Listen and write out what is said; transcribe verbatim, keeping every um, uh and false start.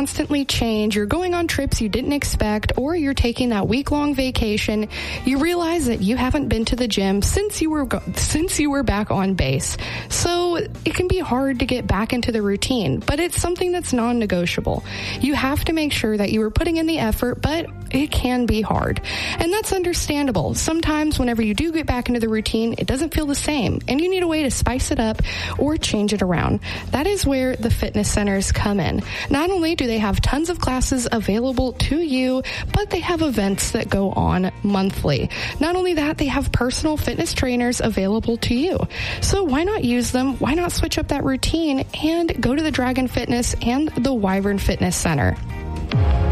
constantly change, you're going on trips you didn't expect, or you're taking that week-long vacation, you realize that you haven't been to the gym since you were go- since you were back on base. So it can be hard to get back into the routine, but it's something that's non-negotiable. You have to make sure that you are putting in the effort, but it can be hard. And that's understandable. Sometimes whenever you do get back into the routine, it doesn't feel the same, and you need a way to spice it up or change it around. That is where the fitness centers come in. Not only do they have tons of classes available to you, but they have events that go on monthly. Not only that, they have personal fitness trainers available to you. So why not use them? Why not switch up that routine and go to the Dragon Fitness and the Wyvern Fitness Center?